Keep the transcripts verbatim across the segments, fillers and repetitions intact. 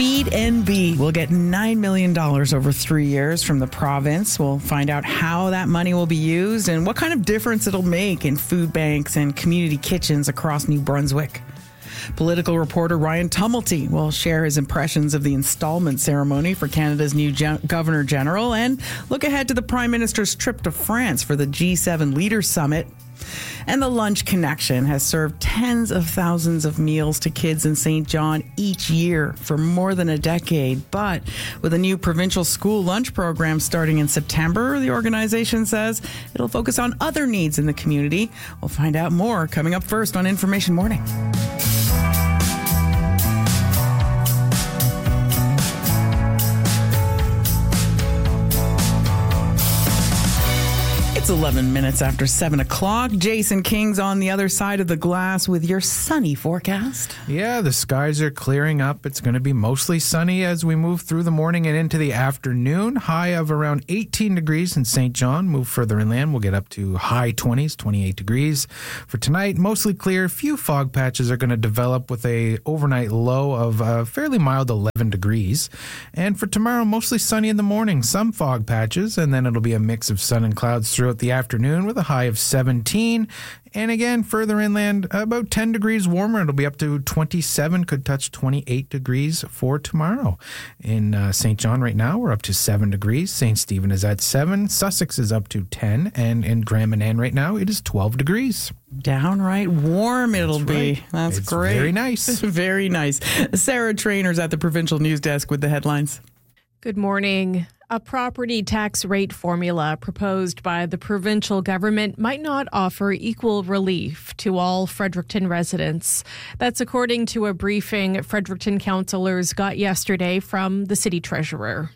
Feed N B will get nine million dollars over three years from the province. We'll find out how that money will be used and what kind of difference it'll make in food banks and community kitchens across New Brunswick. Political reporter Ryan Tumulty will share his impressions of the installment ceremony for Canada's new Gen- Governor General and look ahead to the Prime Minister's trip to France for the G seven Leaders Summit. And the Lunch Connection has served tens of thousands of meals to kids in Saint John each year for more than a decade. But with a new provincial school lunch program starting in September, the organization says it'll focus on other needs in the community. We'll find out more coming up first on Information Morning. It's eleven minutes after seven o'clock. Jason King's on the other side of the glass with your sunny forecast. Yeah, the skies are clearing up. It's going to be mostly sunny as we move through the morning and into the afternoon. High of around eighteen degrees in Saint John. Move further inland, we'll get up to high twenties, twenty-eight degrees. For tonight, mostly clear. Few fog patches are going to develop with a overnight low of a fairly mild eleven degrees. And for tomorrow, mostly sunny in the morning. Some fog patches, and then it'll be a mix of sun and clouds throughout the afternoon with a high of seventeen. And again, further inland, about ten degrees warmer. It'll be up to twenty-seven, could touch twenty-eight degrees for tomorrow. In uh, Saint John right now, we're up to seven degrees. Saint Stephen is at seven. Sussex is up to ten. And in Grand Manan right now, it is twelve degrees. Downright warm it'll That's be. right. That's It's great. very nice. Very nice. Sarah Trainer's at the Provincial News Desk with the headlines. Good morning. A property tax rate formula proposed by the provincial government might not offer equal relief to all Fredericton residents. That's according to a briefing Fredericton councillors got yesterday from the city treasurer.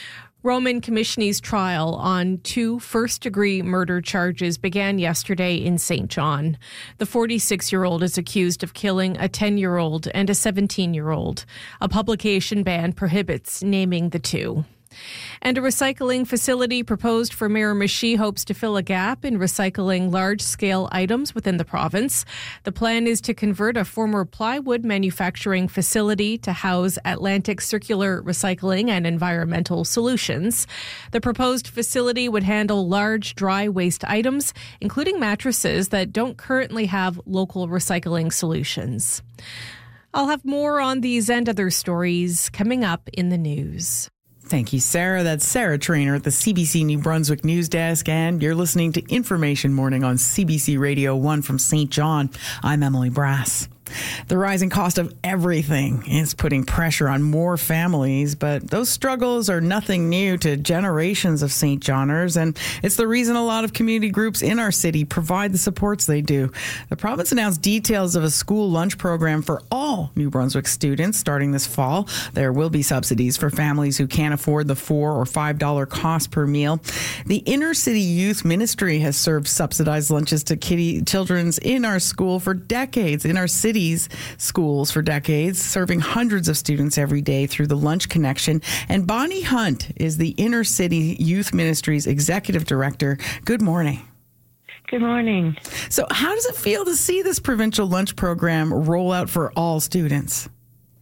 Roman Commissioner's trial on two first-degree murder charges began yesterday in Saint John. The forty-six-year-old is accused of killing a ten-year-old and a seventeen-year-old. A publication ban prohibits naming the two. And a recycling facility proposed for Mayor Michie hopes to fill a gap in recycling large-scale items within the province. The plan is to convert a former plywood manufacturing facility to house Atlantic Circular Recycling and Environmental Solutions. The proposed facility would handle large dry waste items, including mattresses that don't currently have local recycling solutions. I'll have more on these and other stories coming up in the news. Thank you, Sarah. That's Sarah Trainer at the C B C New Brunswick News Desk, and you're listening to Information Morning on C B C Radio one from Saint John. I'm Emily Brass. The rising cost of everything is putting pressure on more families, but those struggles are nothing new to generations of Saint Johners, and it's the reason a lot of community groups in our city provide the supports they do. The province announced details of a school lunch program for all New Brunswick students starting this fall. There will be subsidies for families who can't afford the four or five dollar cost per meal. The Inner City Youth Ministry has served subsidized lunches to kitty children's in our school for decades, in our city schools for decades, serving hundreds of students every day through the Lunch Connection. And Bonnie Hunt is the Inner City Youth Ministry's executive director. Good morning. Good morning. So how does it feel to see this provincial lunch program roll out for all students?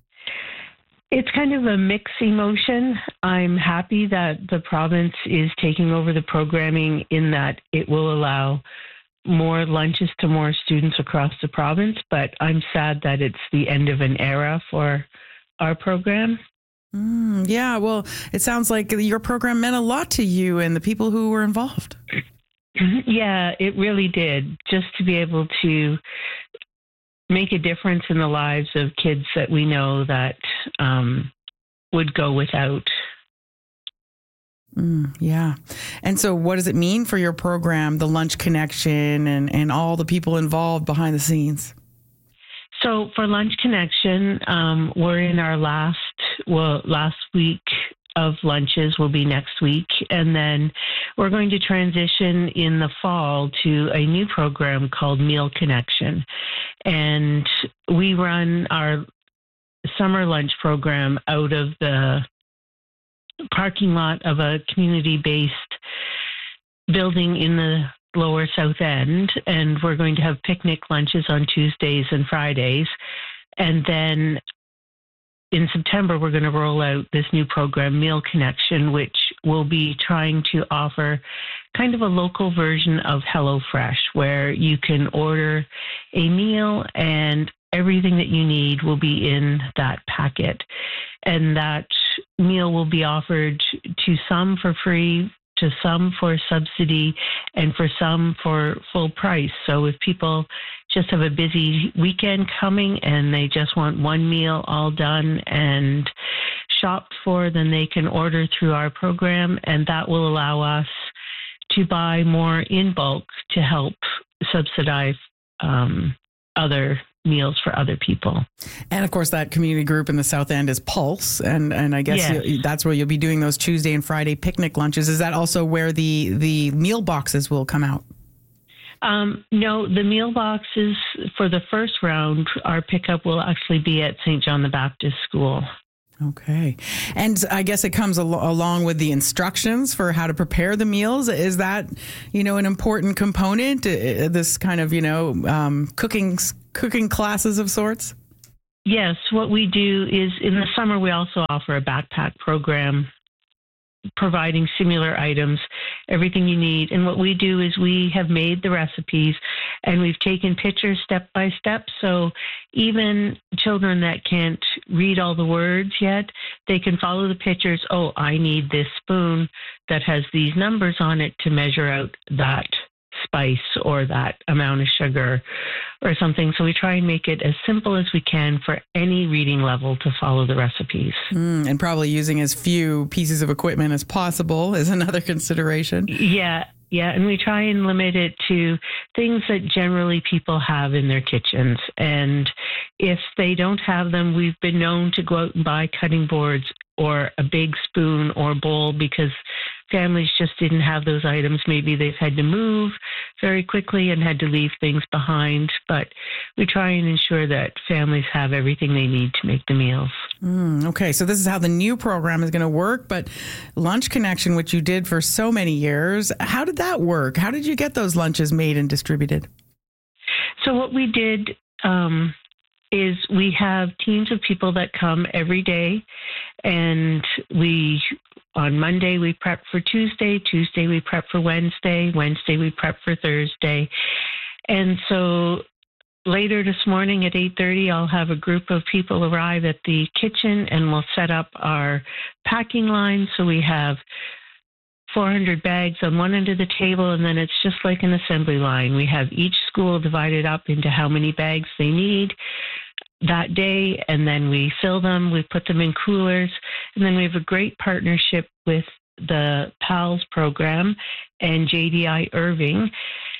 It's kind of a mixed emotion. I'm happy that the province is taking over the programming in that it will allow more lunches to more students across the province, but I'm sad that it's the end of an era for our program. Mm, yeah, well, it sounds like your program meant a lot to you and the people who were involved. Yeah, it really did. Just to be able to make a difference in the lives of kids that we know that um, would go without. Mm, yeah. And so what does it mean for your program, the Lunch Connection, and, and all the people involved behind the scenes? So for Lunch Connection, um, we're in our last, well, last week of lunches will be next week. And then we're going to transition in the fall to a new program called Meal Connection. And we run our summer lunch program out of the parking lot of a community-based building in the lower south end, and we're going to have picnic lunches on Tuesdays and Fridays. And then in September, we're going to roll out this new program, Meal Connection, which will be trying to offer kind of a local version of HelloFresh, where you can order a meal and everything that you need will be in that packet. And that meal will be offered to some for free, to some for subsidy, and for some for full price. So if people just have a busy weekend coming and they just want one meal all done and shopped for, then they can order through our program, and that will allow us to buy more in bulk to help subsidize um, other meals for other people. And of course, that community group in the South End is Pulse, and and I guess Yes. you, that's where you'll be doing those Tuesday and Friday picnic lunches. Is that also where the the meal boxes will come out? Um, no, the meal boxes for the first round, our pickup will actually be at Saint John the Baptist School. Okay. And I guess it comes al- along with the instructions for how to prepare the meals. Is that, you know, an important component, uh, this kind of, you know, um, cooking cooking classes of sorts? Yes, what we do is in the summer, we also offer a backpack program providing similar items, everything you need. And what we do is we have made the recipes and we've taken pictures step by step. So even children that can't read all the words yet, they can follow the pictures. Oh, I need this spoon that has these numbers on it to measure out that spice or that amount of sugar or something. So we try and make it as simple as we can for any reading level to follow the recipes. Mm, and probably using as few pieces of equipment as possible is another consideration. Yeah, yeah. And we try and limit it to things that generally people have in their kitchens. And if they don't have them, we've been known to go out and buy cutting boards or a big spoon or bowl because families just didn't have those items. Maybe they've had to move very quickly and had to leave things behind. But we try and ensure that families have everything they need to make the meals. Mm, okay, so this is how the new program is going to work. But Lunch Connection, which you did for so many years, how did that work? How did you get those lunches made and distributed? So what we did um, is we have teams of people that come every day, and we on Monday we prep for Tuesday, Tuesday we prep for Wednesday, Wednesday we prep for Thursday. And so later this morning at eight thirty, I'll have a group of people arrive at the kitchen and we'll set up our packing line. So we have four hundred bags on one end of the table, and then it's just like an assembly line. We have each school divided up into how many bags they need that day, and then we fill them, we put them in coolers, and then we have a great partnership with the PALS program and J D I Irving.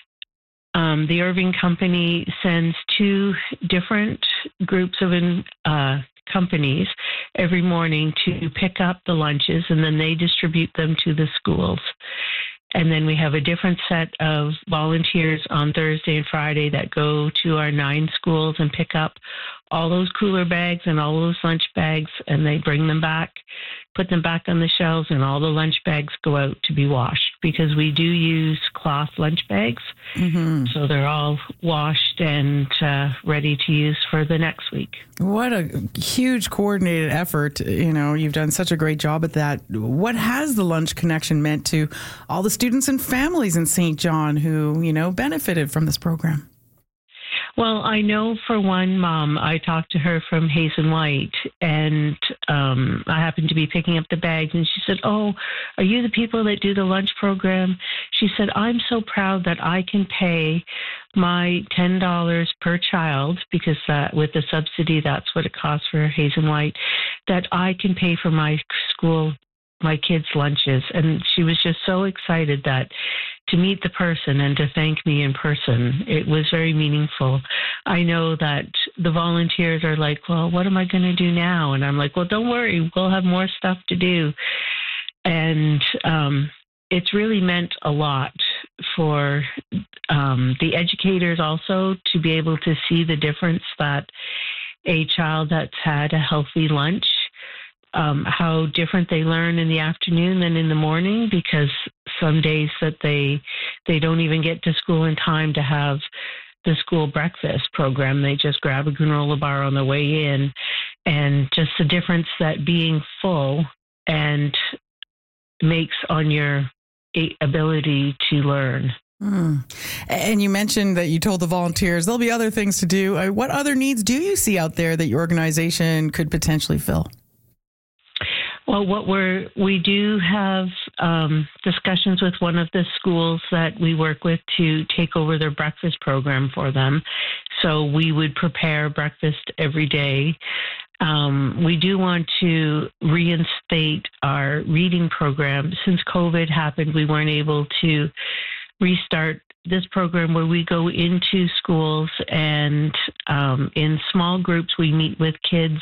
Um, the Irving Company sends two different groups of uh, companies every morning to pick up the lunches, and then they distribute them to the schools. And then we have a different set of volunteers on Thursday and Friday that go to our nine schools and pick up all those cooler bags and all those lunch bags, and they bring them back, put them back on the shelves, and all the lunch bags go out to be washed because we do use cloth lunch bags. Mm-hmm. So they're all washed and uh, ready to use for the next week. What a huge coordinated effort. You know, you've done such a great job at that. What has the Lunch Connection meant to all the students and families in Saint John who, you know, benefited from this program? Well, I know for one mom, I talked to her from Hazen White, and um, I happened to be picking up the bags, and she said, "Oh, are you the people that do the lunch program?" She said, "I'm so proud that I can pay my ten dollars per child, because uh, with the subsidy, that's what it costs for Hazen White, that I can pay for my school, my kids' lunches." And she was just so excited that to meet the person and to thank me in person. It was very meaningful. I know that the volunteers are like, "Well, what am I going to do now?" And I'm like, "Well, don't worry, we'll have more stuff to do." And um, it's really meant a lot for um, the educators also to be able to see the difference that a child that's had a healthy lunch, Um, how different they learn in the afternoon than in the morning, because some days that they they don't even get to school in time to have the school breakfast program. They just grab a granola bar on the way in, and just the difference that being full and makes on your ability to learn. Mm. And you mentioned that you told the volunteers there'll be other things to do. Uh, What other needs do you see out there that your organization could potentially fill? Well, what we're we do have um, discussions with one of the schools that we work with to take over their breakfast program for them. So we would prepare breakfast every day. Um, we do want to reinstate our reading program. Since COVID happened, we weren't able to restart this program where we go into schools and um, in small groups we meet with kids.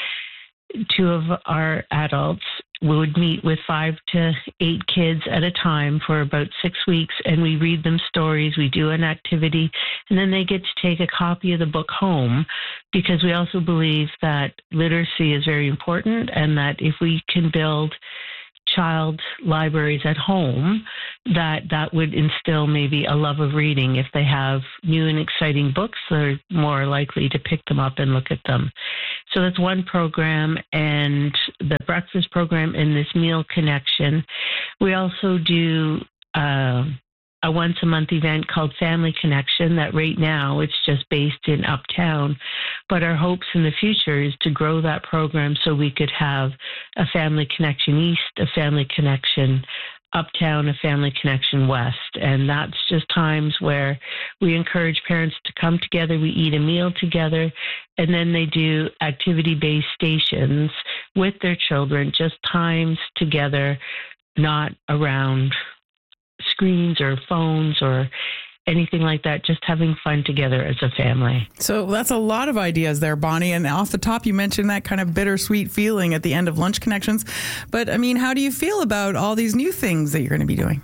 Two of our adults would meet with five to eight kids at a time for about six weeks, and we read them stories, we do an activity, and then they get to take a copy of the book home, because we also believe that literacy is very important, and that if we can build child libraries at home, that that would instill maybe a love of reading. If they have new and exciting books, they're more likely to pick them up and look at them. So that's one program, and the breakfast program and this meal connection. We also do uh, a once a month event called Family Connection that right now it's just based in Uptown. But our hopes in the future is to grow that program so we could have a Family Connection East, a Family Connection Uptown, a Family Connection West. And that's just times where we encourage parents to come together, we eat a meal together, and then they do activity-based stations with their children, just times together, not around screens or phones or anything like that, just having fun together as a family. So that's a lot of ideas there, Bonnie. And off the top, you mentioned that kind of bittersweet feeling at the end of Lunch Connections. But I mean, how do you feel about all these new things that you're going to be doing?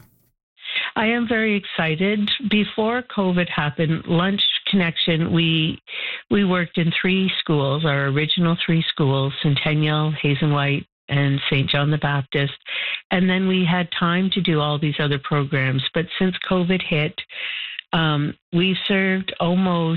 I am very excited. Before COVID happened, Lunch Connection, we we worked in three schools, our original three schools, Centennial, Hazen White, and Saint John the Baptist. And then we had time to do all these other programs. But since COVID hit, um, we served almost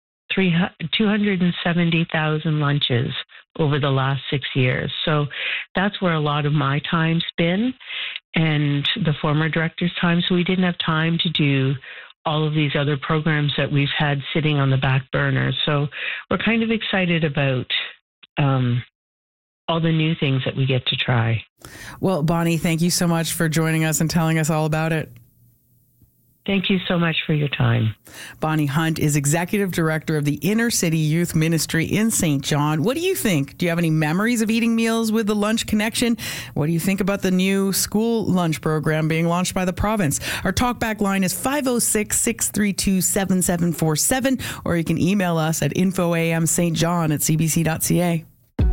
two hundred seventy thousand lunches over the last six years. So that's where a lot of my time's been, and the former director's time. So we didn't have time to do all of these other programs that we've had sitting on the back burner. So we're kind of excited about um, all the new things that we get to try. Well, Bonnie, thank you so much for joining us and telling us all about it. Thank you so much for your time. Bonnie Hunt is Executive Director of the Inner City Youth Ministry in Saint John. What do you think? Do you have any memories of eating meals with the Lunch Connection? What do you think about the new school lunch program being launched by the province? Our talkback line is five oh six, six three two, seven seven four seven, or you can email us at info a m st john at c b c dot c a.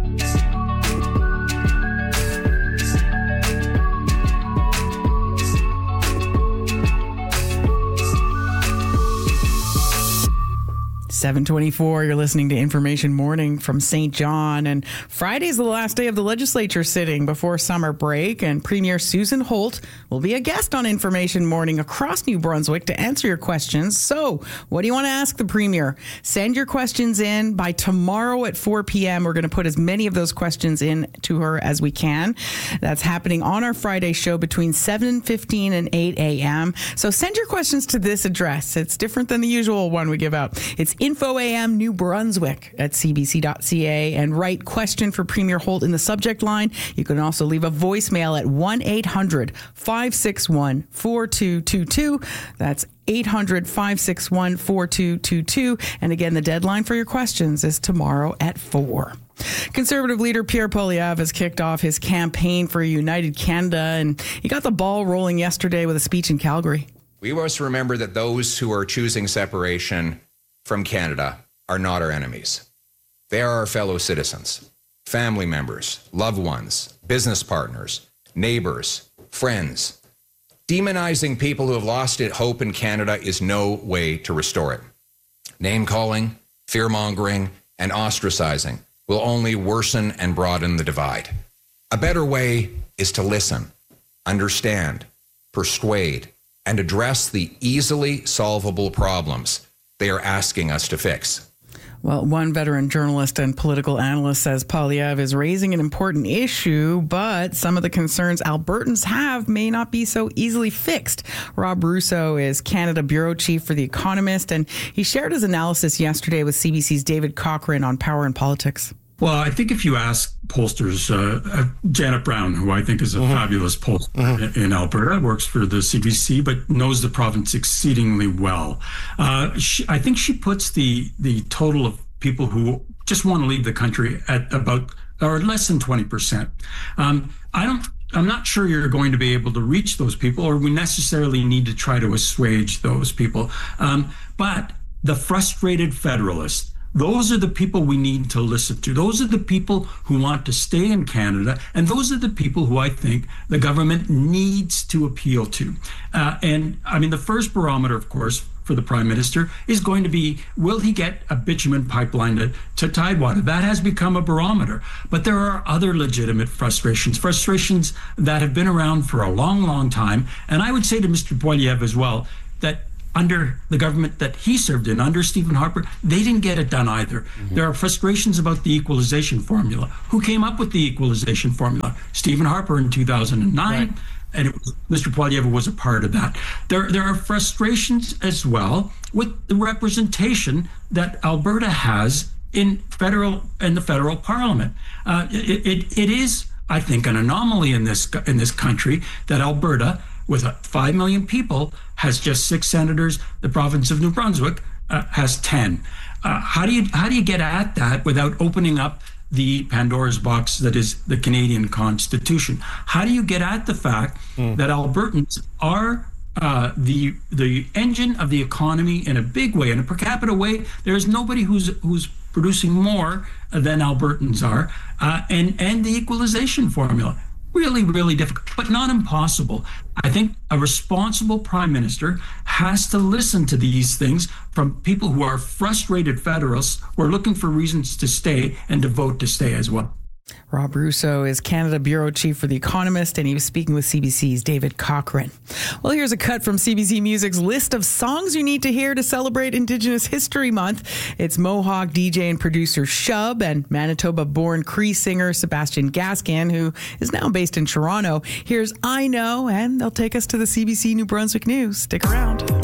seven twenty-four, you're listening to Information Morning from Saint John, and Friday's the last day of the legislature sitting before summer break, and Premier Susan Holt will be a guest on Information Morning across New Brunswick to answer your questions. So, what do you want to ask the Premier? Send your questions in by tomorrow at four p.m. We're going to put as many of those questions in to her as we can. That's happening on our Friday show between seven fifteen and eight a.m. So send your questions to this address. It's different than the usual one we give out. It's info a m New Brunswick at c b c dot c a, and write question for Premier Holt in the subject line. You can also leave a voicemail at one eight hundred, five six one, four two two two. That's eight hundred, five six one, four two two two. And again, the deadline for your questions is tomorrow at four. Conservative leader Pierre Poilievre has kicked off his campaign for a united Canada, and he got the ball rolling yesterday with a speech in Calgary. We must remember that those who are choosing separation from Canada are not our enemies. They are our fellow citizens, family members, loved ones, business partners, neighbors, friends. Demonizing people who have lost it, hope in Canada is no way to restore it. Name-calling, fear-mongering, and ostracizing will only worsen and broaden the divide. A better way is to listen, understand, persuade, and address the easily solvable problems they are asking us to fix. Well, one veteran journalist and political analyst says Poilievre is raising an important issue, but some of the concerns Albertans have may not be so easily fixed. Rob Russo is Canada bureau chief for The Economist, and he shared his analysis yesterday with C B C's David Cochrane on power and politics. Well, I think if you ask pollsters, uh, uh, Janet Brown, who I think is a mm-hmm. fabulous pollster mm-hmm. in Alberta, works for the C B C, but knows the province exceedingly well. Uh, she, I think she puts the the total of people who just want to leave the country at about or less than twenty percent. Um, I don't. I'm not sure you're going to be able to reach those people, or we necessarily need to try to assuage those people. Um, but the frustrated federalists. Those are the people we need to listen to. Those are the people who want to stay in Canada. And those are the people who I think the government needs to appeal to. Uh, and I mean, the first barometer, of course, for the Prime Minister is going to be, will he get a bitumen pipeline to, to Tidewater? That has become a barometer. But there are other legitimate frustrations, frustrations that have been around for a long, long time. And I would say to Mister Poilievre as well, that under the government that he served in, under Stephen Harper, they didn't get it done either. Mm-hmm. There are frustrations about the equalization formula. Who came up with the equalization formula? Stephen Harper in two thousand nine, right. and it was, Mister Poilievre was a part of that. There, there are frustrations as well with the representation that Alberta has in federal in the federal parliament. Uh, it, it, it is, I think, an anomaly in this in this country that Alberta, with five million people, has just six senators. The province of New Brunswick uh, has ten. Uh, how do you how do you get at that without opening up the Pandora's box that is the Canadian Constitution? How do you get at the fact mm. that Albertans are uh, the the engine of the economy in a big way, in a per capita way? There is nobody who's who's producing more than Albertans are, uh, and and the equalization formula. Really, really difficult, but not impossible. I think a responsible prime minister has to listen to these things from people who are frustrated federalists who are looking for reasons to stay and to vote to stay as well. Rob Russo is Canada bureau chief for The Economist, and he was speaking with C B C's David Cochrane. Well, here's a cut from C B C Music's list of songs you need to hear to celebrate Indigenous History Month. It's Mohawk D J and producer Shub and Manitoba-born Cree singer Sebastian Gaskin, who is now based in Toronto. Here's I Know, and they'll take us to the C B C New Brunswick News. Stick around.